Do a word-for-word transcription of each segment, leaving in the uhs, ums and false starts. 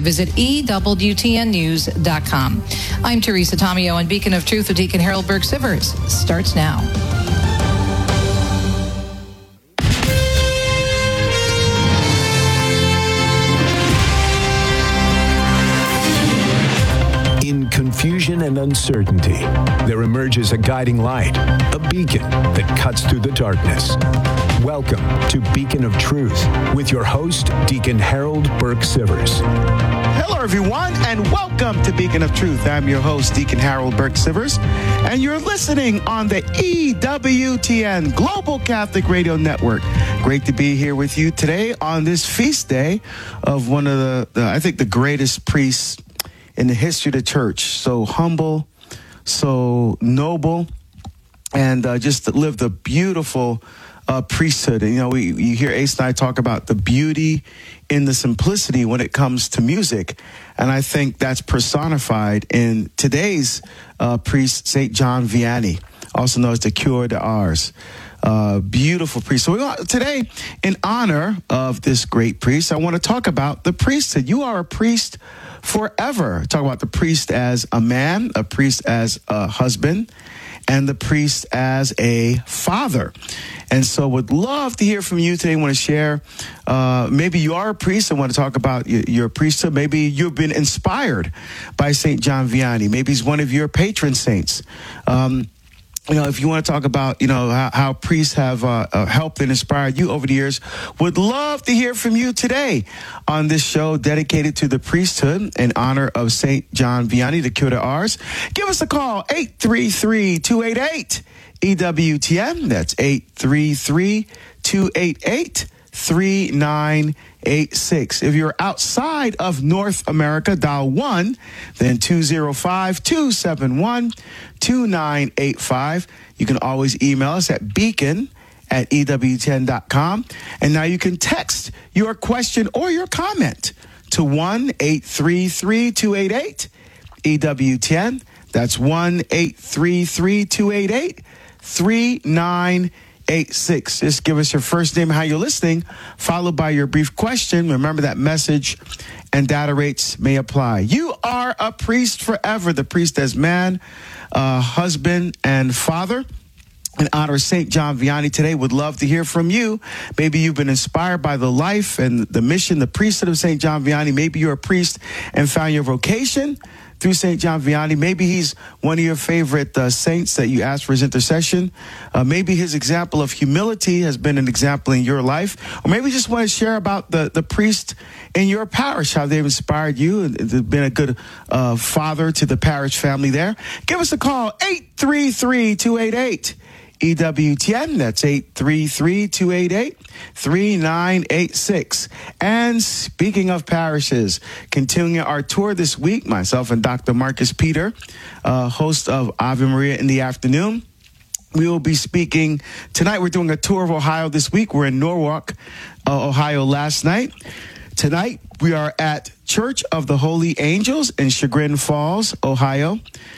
visit E W T N news dot com. I'm Teresa Tomeo, and Beacon of Truth with Deacon Harold Burke Sivers starts now. In confusion and uncertainty, there emerges a guiding light, a beacon that cuts through the darkness. Welcome to Beacon of Truth with your host, Deacon Harold Burke Sivers. Hello, everyone, and welcome to Beacon of Truth. I'm your host, Deacon Harold Burke Sivers, and you're listening on the E W T N Global Catholic Radio Network. Great to be here with you today on this feast day of one of the, the I think, the greatest priests in the history of the church. So humble, so noble, and uh, just lived a beautiful uh, priesthood. And, you know, we you hear Ace and I talk about the beauty in the simplicity when it comes to music. And I think that's personified in today's uh, priest, Saint John Vianney, also known as the Cure de Ars. Uh, beautiful priest. So we got, today, in honor of this great priest, I want to talk about the priesthood. You are a priest forever. Talk about the priest as a man, a priest as a husband, and the priest as a father. And so would love to hear from you today. I want to share, uh, maybe you are a priest and want to talk about your, your priesthood. Maybe you've been inspired by Saint John Vianney. Maybe he's one of your patron saints. Um, You know, if you want to talk about, you know, how, how priests have uh, uh, helped and inspired you over the years, would love to hear from you today on this show dedicated to the priesthood in honor of Saint John Vianney, the Cure de Ars. Give us a call, eight three three, two eight eight, E W T N. That's eight three three, two eight eight, three nine eight six. If you're outside of North America, dial one, then two zero five, two seven one, two nine eight five. You can always email us at beacon at E W T N dot com. And now you can text your question or your comment to one eight three three, two eight eight, E W T N. That's one eight three three, two eight eight, three nine eight six. Just give us your first name and how you're listening, followed by your brief question. Remember that message and data rates may apply. You are a priest forever. The priest as man, uh, husband, and father. In honor of Saint John Vianney today, would love to hear from you. Maybe you've been inspired by the life and the mission, the priesthood of Saint John Vianney. Maybe you're a priest and found your vocation through Saint John Vianney. Maybe he's one of your favorite uh, saints that you ask for his intercession. Uh, maybe his example of humility has been an example in your life. Or maybe you just want to share about the, the priest in your parish, how they've inspired you and they've been a good uh, father to the parish family there. Give us a call, eight three three, two eight eight, E W T N. That's eight three three, two eight eight, three nine eight six. And speaking of parishes, continuing our tour this week, myself and Doctor Marcus Peter, uh, host of Ave Maria in the afternoon. We will be speaking tonight. We're doing a tour of Ohio this week. We're in Norwalk, uh, Ohio last night. Tonight, we are at Church of the Holy Angels in Chagrin Falls, Ohio.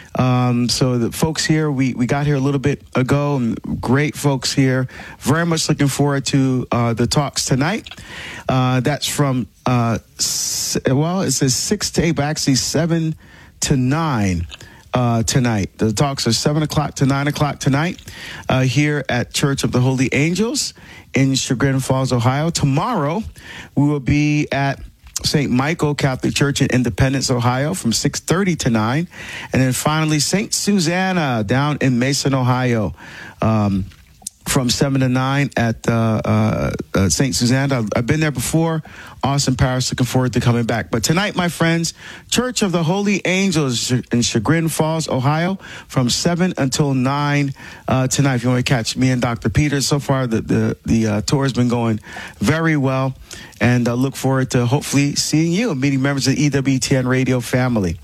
Um, so the folks here, we, we got here a little bit ago, and great folks here. Very much looking forward to uh, the talks tonight. Uh, that's from, uh, s- well, it says six to eight, but actually seven to nine. Uh, tonight. The talks are seven o'clock to nine o'clock tonight uh, here at Church of the Holy Angels in Chagrin Falls, Ohio. Tomorrow, we will be at Saint Michael Catholic Church in Independence, Ohio from six thirty to nine. And then finally, Saint Susanna down in Mason, Ohio um, from seven to nine at uh, uh, uh, Saint Susanna. I've, I've been there before. Awesome parish. Looking forward to coming back. But tonight, my friends, Church of the Holy Angels in Chagrin Falls, Ohio, from seven until nine uh, tonight. If you want to catch me and Doctor Peter, so far the the, the uh, tour has been going very well. And I uh, look forward to hopefully seeing you and meeting members of the E W T N radio family.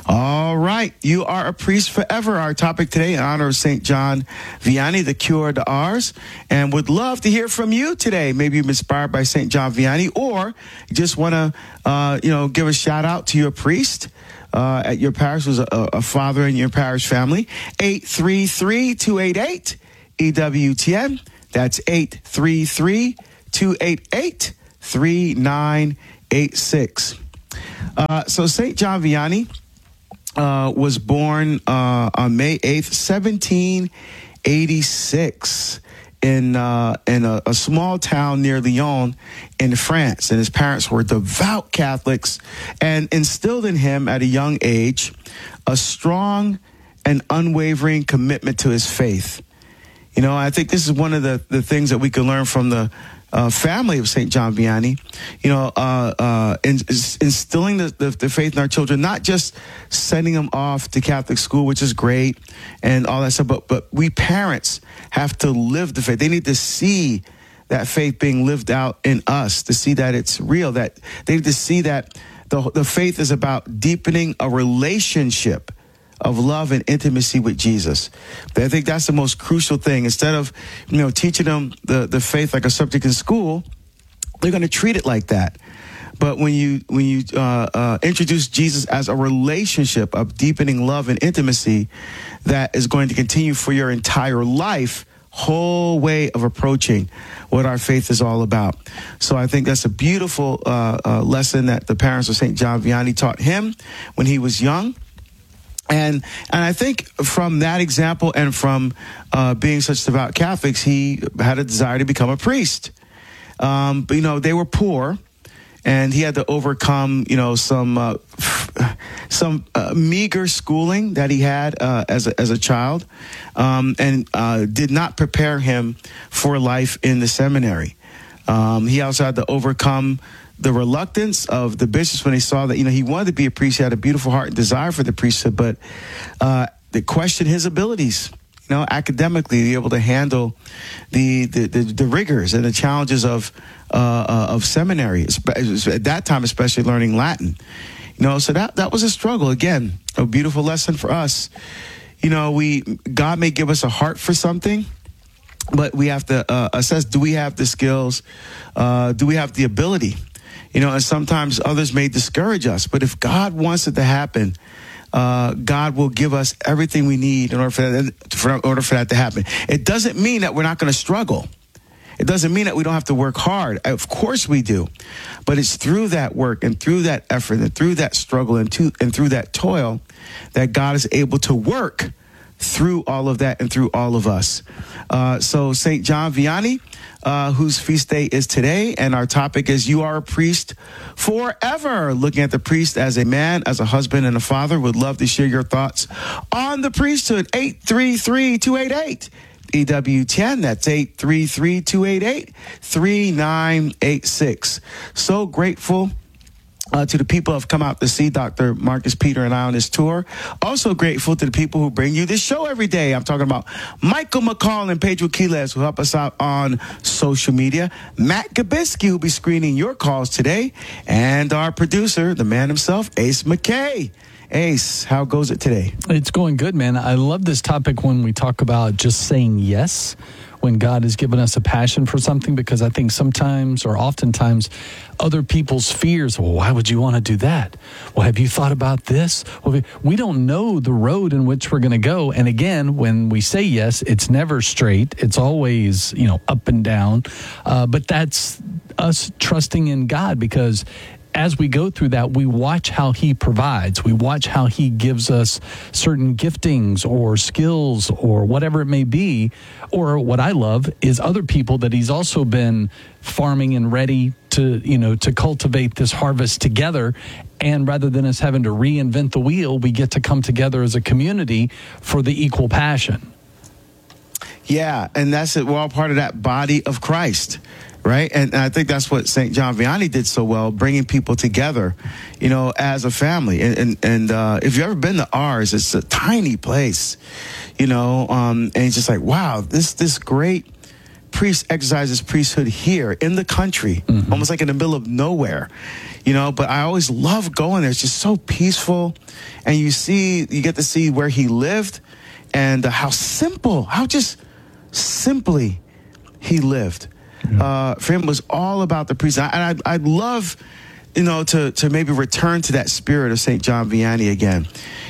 All right. You are a priest forever. Our topic today in honor of Saint John Vianney, the Cure de Ars. And would love to hear from you today. Maybe you've been inspired by Saint John Vianney, or you just want to, uh, you know, give a shout out to your priest uh, at your parish, who's a, a father in your parish family. eight three three, two eight eight, E W T N. That's eight three three, two eight eight, three nine eight six. Uh, so Saint John Vianney uh, was born uh, on May eighth, seventeen eighty-six. in uh, in a, a small town near Lyon in France. And his parents were devout Catholics and instilled in him at a young age a strong and unwavering commitment to his faith. You know, I think this is one of the, the things that we can learn from the uh, family of Saint John Vianney, you know, uh, uh, in, instilling the, the, the faith in our children, not just sending them off to Catholic school, which is great and all that stuff, but, but we parents have to live the faith. They need to see that faith being lived out in us, to see that it's real, that they need to see that the, the faith is about deepening a relationship of love and intimacy with Jesus. I think that's the most crucial thing. Instead of, you know, teaching them the, the faith like a subject in school, they're going to treat it like that. But when you when you uh, uh, introduce Jesus as a relationship of deepening love and intimacy, that is going to continue for your entire life, whole way of approaching what our faith is all about. So I think that's a beautiful uh, uh, lesson that the parents of Saint John Vianney taught him when he was young. And and I think from that example and from uh, being such devout Catholics, he had a desire to become a priest. Um, but, you know, they were poor, and he had to overcome, you know, some uh, some uh, meager schooling that he had uh, as a, as a child, um, and uh, did not prepare him for life in the seminary. Um, he also had to overcome the reluctance of the bishops when they saw that, you know, he wanted to be a priest. He had a beautiful heart and desire for the priesthood, but uh, they questioned his abilities, you know, academically, to be able to handle the the, the, the rigors and the challenges of uh, uh, of seminary, at that time, especially learning Latin. You know, so that that was a struggle. Again, a beautiful lesson for us. You know, we God may give us a heart for something, but we have to uh, assess: do we have the skills? Uh, do we have the ability? You know, and sometimes others may discourage us. But if God wants it to happen, uh, God will give us everything we need in order for that, for, in order for that to happen. It doesn't mean that we're not going to struggle. It doesn't mean that we don't have to work hard. Of course we do. But it's through that work and through that effort and through that struggle and, to, and through that toil that God is able to work through all of that and through all of us. Uh, so Saint John Vianney, uh, whose feast day is today, and our topic is You Are a Priest Forever. Looking at the priest as a man, as a husband, and a father. Would love to share your thoughts on the priesthood. eight three three, two eight eight E W ten. That's eight three three, two eight eight, three nine eight six. So grateful Uh, to the people who have come out to see Doctor Marcus Peter and I on this tour. Also grateful to the people who bring you this show every day. I'm talking about Michael McCall and Pedro Quiles, who help us out on social media. Matt Gabisky, who'll be screening your calls today. And our producer, the man himself, Ace McKay. Ace, how goes it today? It's going good, man. I love this topic when we talk about just saying yes when God has given us a passion for something, because I think sometimes or oftentimes other people's fears, well, why would you want to do that? Well, have you thought about this? Well, we don't know the road in which we're going to go. And again, when we say yes, it's never straight. It's always, you know, up and down. Uh, but that's us trusting in God, because as we go through that, we watch how he provides. We watch how he gives us certain giftings or skills or whatever it may be. Or what I love is other people that he's also been farming and ready to, you know, to cultivate this harvest together. And rather than us having to reinvent the wheel, we get to come together as a community for the equal passion. Yeah, and that's it. We're all part of that body of Christ. Right. And I think that's what Saint John Vianney did so well, bringing people together, you know, as a family. And and, and uh, if you've ever been to ours, it's a tiny place, you know, um, and it's just like, wow, this this great priest exercises priesthood here in the country, mm-hmm. almost like in the middle of nowhere, you know. But I always love going there. It's just so peaceful. And you see, you get to see where he lived and uh, how simple, how just simply he lived. Uh, for him, it was all about the priest. And I'd, I'd love, you know, to, to maybe return to that spirit of Saint John Vianney again.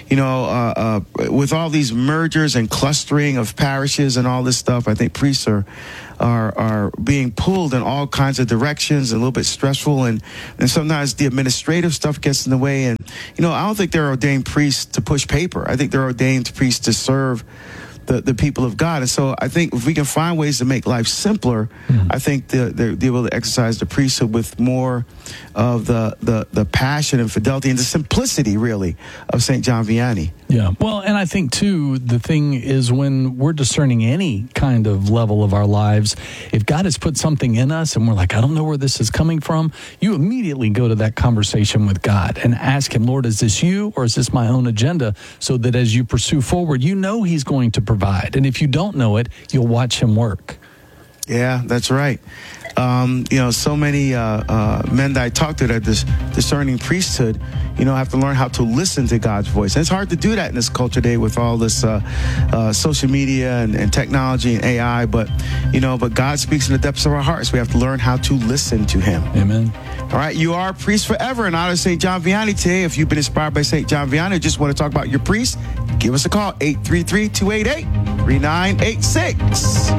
you know, uh, uh, with all these mergers and clustering of parishes and all this stuff, I think priests are are are being pulled in all kinds of directions, a little bit stressful, and and sometimes the administrative stuff gets in the way. And you know, I don't think they're ordained priests to push paper. I think they're ordained priests to serve the, the people of God. And so I think if we can find ways to make life simpler, mm-hmm. I think they'll be able to exercise the priesthood with more of the, the, the passion and fidelity and the simplicity, really, of Saint John Vianney. Yeah. Well, and I think, too, the thing is when we're discerning any kind of level of our lives, if God has put something in us and we're like, I don't know where this is coming from, you immediately go to that conversation with God and ask him, Lord, is this you or is this my own agenda? So that as you pursue forward, you know he's going to provide. And if you don't know it, you'll watch him work. Yeah, that's right. Um, you know, so many uh, uh, men that I talk to that this discerning priesthood, you know, have to learn how to listen to God's voice. And it's hard to do that in this culture today with all this uh, uh, social media and, and technology and A I. But, you know, but God speaks in the depths of our hearts. We have to learn how to listen to him. Amen. All right, you are a priest forever in honor of Saint John Vianney today. If you've been inspired by Saint John Vianney or just want to talk about your priest, give us a call, eight three three, two eight eight, three nine eight six.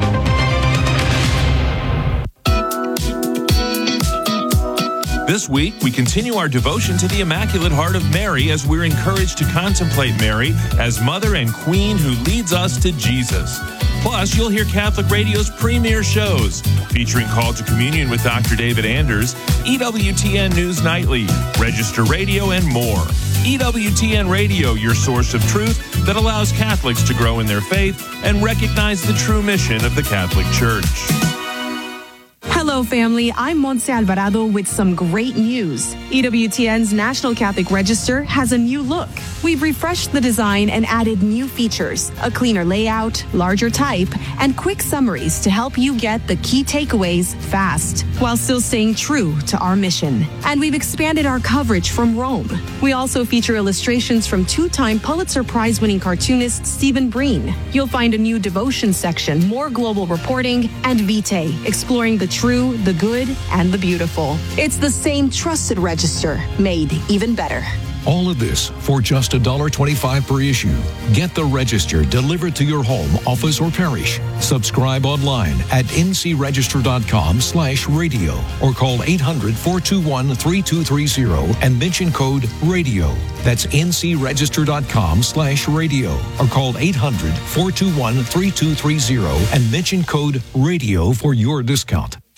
This week, we continue our devotion to the Immaculate Heart of Mary as we're encouraged to contemplate Mary as Mother and Queen who leads us to Jesus. Plus, you'll hear Catholic Radio's premier shows featuring Call to Communion with Doctor David Anders, E W T N News Nightly, Register Radio, and more. E W T N Radio, your source of truth that allows Catholics to grow in their faith and recognize the true mission of the Catholic Church. Hello, family. I'm Montse Alvarado with some great news. E W T N's National Catholic Register has a new look. We've refreshed the design and added new features, a cleaner layout, larger type, and quick summaries to help you get the key takeaways fast, while still staying true to our mission. And we've expanded our coverage from Rome. We also feature illustrations from two-time Pulitzer Prize-winning cartoonist Stephen Breen. You'll find a new devotion section, more global reporting, and Vitae, exploring the true, the good, and the beautiful. It's the same trusted register, made even better. All of this for just one dollar twenty-five per issue. Get the Register delivered to your home, office, or parish. Subscribe online at ncregister.com slash radio or call eight hundred, four two one, three two three zero and mention code RADIO. That's ncregister.com slash radio or call eight hundred, four two one, three two three zero and mention code RADIO for your discount.